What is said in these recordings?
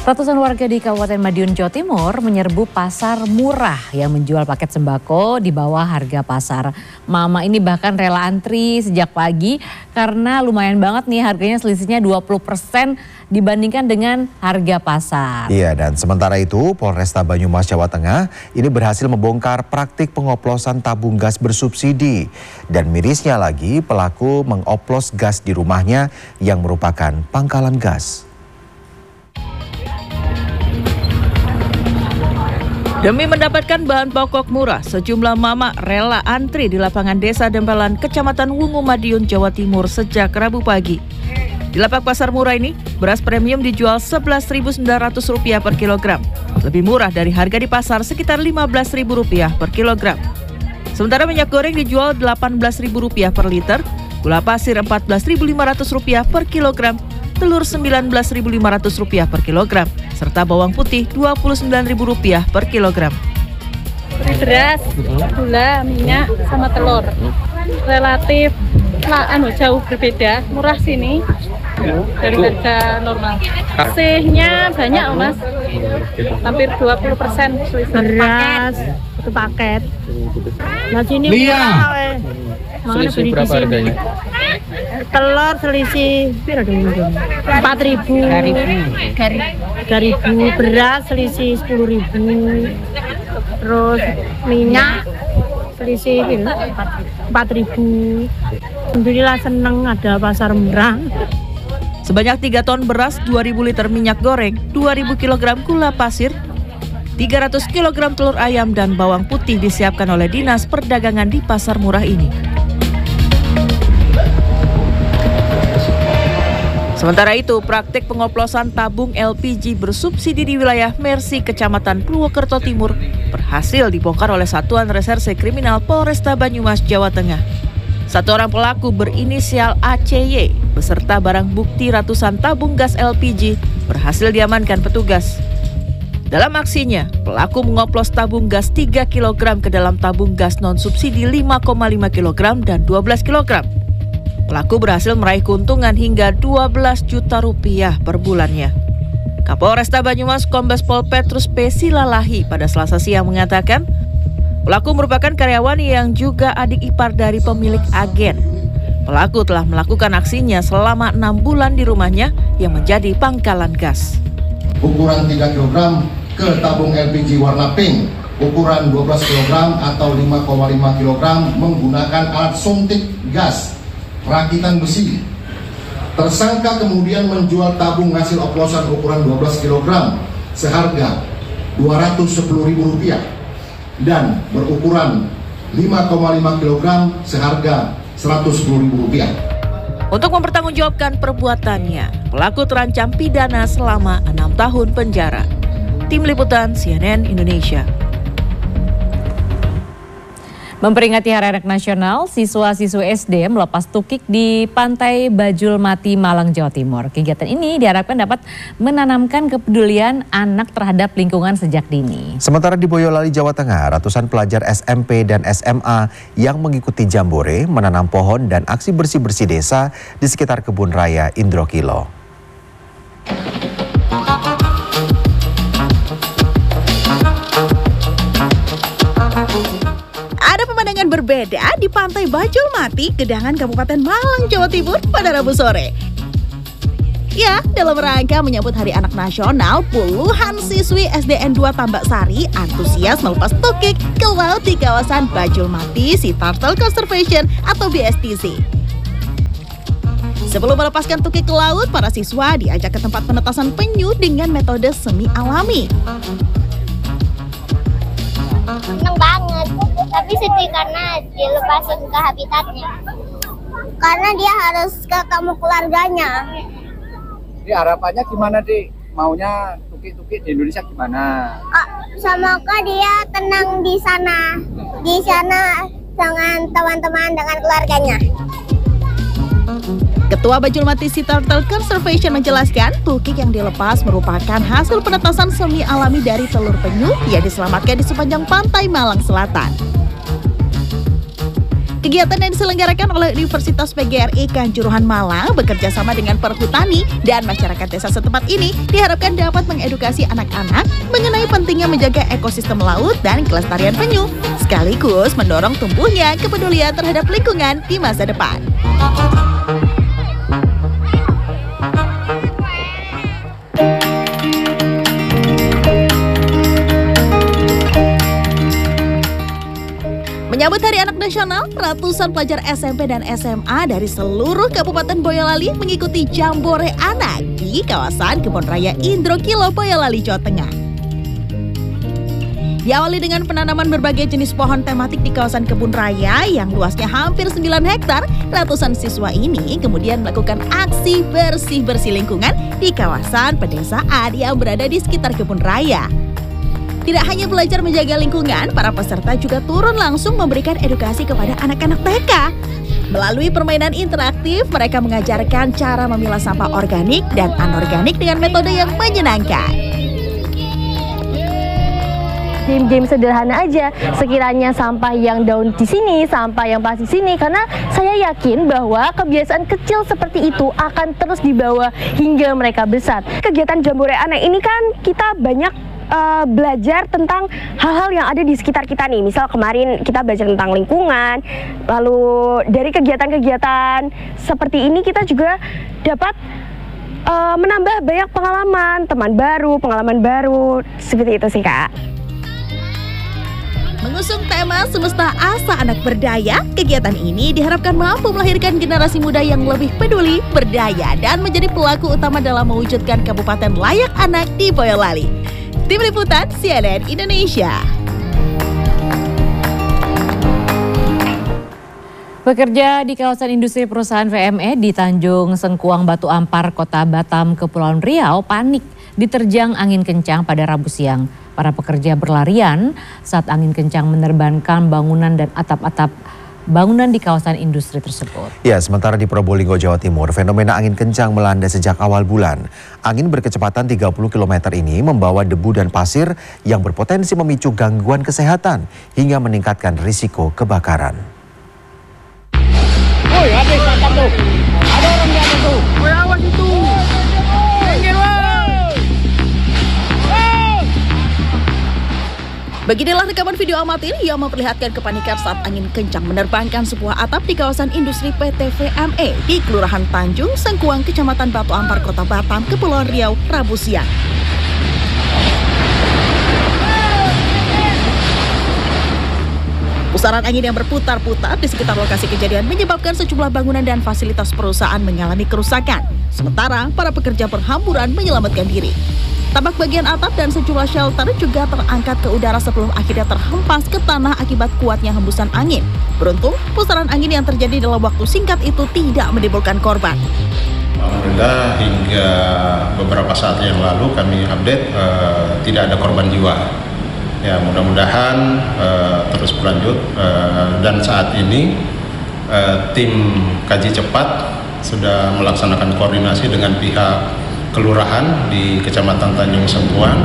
Ratusan warga di Kabupaten Madiun, Jawa Timur menyerbu pasar murah yang menjual paket sembako di bawah harga pasar. Mama ini bahkan rela antri sejak pagi karena lumayan banget nih harganya, selisihnya 20% dibandingkan dengan harga pasar. Iya, dan sementara itu Polresta Banyumas, Jawa Tengah ini berhasil membongkar praktik pengoplosan tabung gas bersubsidi. Dan mirisnya lagi, pelaku mengoplos gas di rumahnya yang merupakan pangkalan gas. Demi mendapatkan bahan pokok murah, sejumlah mama rela antri di lapangan Desa Dempelan, Kecamatan Wungu, Madiun, Jawa Timur sejak Rabu pagi. Di lapak pasar murah ini, beras premium dijual Rp11.900 per kilogram. Lebih murah dari harga di pasar sekitar Rp15.000 per kilogram. Sementara minyak goreng dijual Rp18.000 per liter, gula pasir Rp14.500 per kilogram, telur Rp19.500 per kilogram, serta bawang putih Rp29.000 per kilogram. Beras, gula, minyak, sama telur relatif jauh berbeda, murah sini dari harga normal. Sihnya banyak Mas, hampir 20% beras satu paket. Nah sini murah. Selisih berapa harganya? Telur selisih 4.000, 3.000, beras selisih 10.000, terus minyak selisih 4.000. Alhamdulillah seneng ada pasar murah. Sebanyak 3 ton beras, 2.000 liter minyak goreng, 2.000 kg gula pasir, 300 kg telur ayam dan bawang putih disiapkan oleh Dinas Perdagangan di pasar murah ini. Sementara itu, praktik pengoplosan tabung LPG bersubsidi di wilayah Mersi, Kecamatan Purwokerto Timur berhasil dibongkar oleh Satuan Reserse Kriminal Polresta Banyumas, Jawa Tengah. Satu orang pelaku berinisial ACY beserta barang bukti ratusan tabung gas LPG berhasil diamankan petugas. Dalam aksinya, pelaku mengoplos tabung gas 3 kg ke dalam tabung gas non-subsidi 5,5 kg dan 12 kg. Pelaku berhasil meraih keuntungan hingga Rp12 juta per bulannya. Kapolresta Banyumas Kombes Pol Petrus P. Silalahi pada Selasa siang mengatakan, pelaku merupakan karyawan yang juga adik ipar dari pemilik agen. Pelaku telah melakukan aksinya selama 6 bulan di rumahnya yang menjadi pangkalan gas. Ukuran 3 kg ke tabung LPG warna pink, ukuran 12 kg atau 5,5 kg menggunakan alat suntik gas rakitan besi. Tersangka kemudian menjual tabung hasil oplosan ukuran 12 kg seharga Rp210.000 dan berukuran 5,5 kg seharga Rp110.000. Untuk mempertanggungjawabkan perbuatannya, pelaku terancam pidana selama 6 tahun penjara. Tim Liputan CNN Indonesia. Memperingati Hari Anak Nasional, siswa-siswi SD melepas tukik di Pantai Bajul Mati, Malang, Jawa Timur. Kegiatan ini diharapkan dapat menanamkan kepedulian anak terhadap lingkungan sejak dini. Sementara di Boyolali, Jawa Tengah, ratusan pelajar SMP dan SMA yang mengikuti jambore menanam pohon dan aksi bersih-bersih desa di sekitar kebun raya Indrokilo. Berbeda di Pantai Bajul Mati, Gedangan, Kabupaten Malang, Jawa Timur pada Rabu sore. Ya, dalam rangka menyambut Hari Anak Nasional, puluhan siswi SDN 2 Tambak Sari antusias melepas tukik ke laut di kawasan Bajul Mati Sea Turtle Conservation atau BSTC. Sebelum melepaskan tukik ke laut, para siswa diajak ke tempat penetasan penyu dengan metode semi alami. Seneng banget, tapi sedih karena dilepasin ke habitatnya. Karena dia harus ketemu keluarganya. Jadi harapannya gimana, Dik? Maunya tukik-tukik di Indonesia gimana? Semoga dia tenang di sana dengan teman-teman, dengan keluarganya. Ketua Bajul Mati Sea Turtle Conservation menjelaskan, tukik yang dilepas merupakan hasil penetasan semi alami dari telur penyu yang diselamatkan di sepanjang pantai Malang Selatan. Kegiatan yang diselenggarakan oleh Universitas PGRI Kanjuruhan Malang bekerja sama dengan Perhutani dan masyarakat desa setempat ini diharapkan dapat mengedukasi anak-anak mengenai pentingnya menjaga ekosistem laut dan kelestarian penyu, sekaligus mendorong tumbuhnya kepedulian terhadap lingkungan di masa depan. Menyambut Hari Anak Nasional, ratusan pelajar SMP dan SMA dari seluruh Kabupaten Boyolali mengikuti Jambore Anak di kawasan Kebun Raya Indrokilo, Boyolali, Jawa Tengah. Diawali dengan penanaman berbagai jenis pohon tematik di kawasan Kebun Raya yang luasnya hampir 9 hektar, ratusan siswa ini kemudian melakukan aksi bersih-bersih lingkungan di kawasan pedesaan yang berada di sekitar Kebun Raya. Tidak hanya belajar menjaga lingkungan, para peserta juga turun langsung memberikan edukasi kepada anak-anak TK. Melalui permainan interaktif, mereka mengajarkan cara memilah sampah organik dan anorganik dengan metode yang menyenangkan. Game-game sederhana aja, sekiranya sampah yang daun di sini, sampah yang plastik di sini, karena saya yakin bahwa kebiasaan kecil seperti itu akan terus dibawa hingga mereka besar. Kegiatan Jambore Anak ini kan kita banyak belajar tentang hal-hal yang ada di sekitar kita nih. Misal kemarin kita belajar tentang lingkungan, lalu dari kegiatan-kegiatan seperti ini kita juga dapat menambah banyak pengalaman, pengalaman baru, seperti itu sih Kak. Mengusung tema Semesta Asa Anak Berdaya, kegiatan ini diharapkan mampu melahirkan generasi muda yang lebih peduli, berdaya, dan menjadi pelaku utama dalam mewujudkan Kabupaten Layak Anak di Boyolali. Tim Liputan CNN Indonesia. Pekerja di kawasan industri perusahaan VME di Tanjung Sengkuang Batu Ampar, Kota Batam, Kepulauan Riau panik diterjang angin kencang pada Rabu siang. Para pekerja berlarian saat angin kencang menerbangkan bangunan dan atap-atap bangunan di kawasan industri tersebut. Ya, sementara di Probolinggo, Jawa Timur, fenomena angin kencang melanda sejak awal bulan. Angin berkecepatan 30 km ini membawa debu dan pasir yang berpotensi memicu gangguan kesehatan hingga meningkatkan risiko kebakaran. Woi, habis tangkap tuh. Ada orang di atas tuh. Woi, awas itu. Beginilah rekaman video amatir yang memperlihatkan kepanikan saat angin kencang menerbangkan sebuah atap di kawasan industri PT VME di Kelurahan Tanjung Sengkuang, Kecamatan Batu Ampar, Kota Batam, Kepulauan Riau, Rabu siang. Pusaran angin yang berputar-putar di sekitar lokasi kejadian menyebabkan sejumlah bangunan dan fasilitas perusahaan mengalami kerusakan. Sementara para pekerja berhamburan menyelamatkan diri. Tampak bagian atap dan sejumlah shelter juga terangkat ke udara sebelum akhirnya terhempas ke tanah akibat kuatnya hembusan angin. Beruntung, pusaran angin yang terjadi dalam waktu singkat itu tidak menimbulkan korban. Alhamdulillah hingga beberapa saat yang lalu kami update tidak ada korban jiwa. Ya, mudah-mudahan terus berlanjut dan saat ini tim kaji cepat sudah melaksanakan koordinasi dengan pihak kelurahan di Kecamatan Tanjung Sengkuang.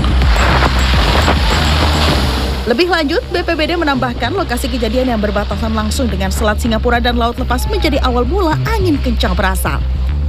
Lebih lanjut, BPBD menambahkan lokasi kejadian yang berbatasan langsung dengan Selat Singapura dan Laut Lepas menjadi awal mula angin kencang berasal.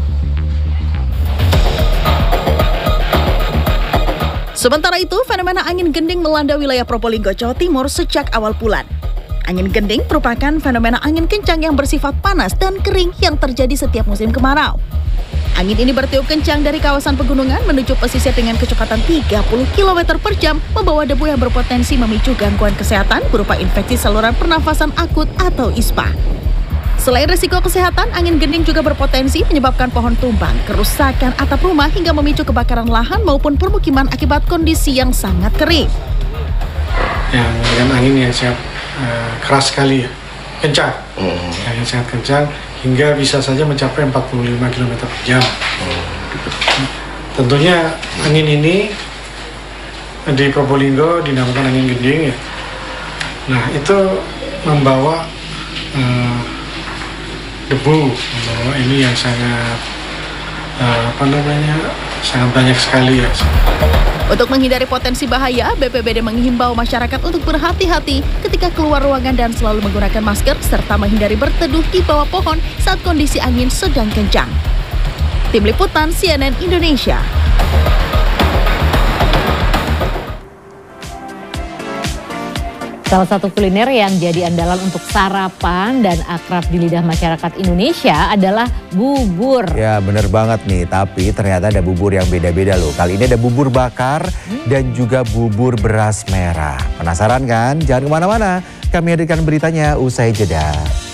Sementara itu, fenomena angin gending melanda wilayah Probolinggo, Jawa Timur sejak awal bulan. Angin gending merupakan fenomena angin kencang yang bersifat panas dan kering yang terjadi setiap musim kemarau. Angin ini bertiup kencang dari kawasan pegunungan menuju pesisir dengan kecepatan 30 km per jam, membawa debu yang berpotensi memicu gangguan kesehatan berupa infeksi saluran pernafasan akut atau ISPA. Selain risiko kesehatan, angin gending juga berpotensi menyebabkan pohon tumbang, kerusakan atap rumah hingga memicu kebakaran lahan maupun permukiman akibat kondisi yang sangat kering. Ya, dengan angin yang sangat keras sekali ya, kencang, yang sangat kencang hingga bisa saja mencapai 45 km per jam. Tentunya angin ini di Probolinggo dinamakan angin gending ya. Nah, itu membawa debu, membawa ini yang sangat sangat banyak sekali ya. Untuk menghindari potensi bahaya, BPBD menghimbau masyarakat untuk berhati-hati ketika keluar ruangan dan selalu menggunakan masker serta menghindari berteduh di bawah pohon saat kondisi angin sedang kencang. Tim Liputan CNN Indonesia. Salah satu kuliner yang jadi andalan untuk sarapan dan akrab di lidah masyarakat Indonesia adalah bubur. Ya bener banget nih, tapi ternyata ada bubur yang beda-beda loh. Kali ini ada bubur bakar dan juga bubur beras merah. Penasaran kan? Jangan kemana-mana, kami hadirkan beritanya usai jeda.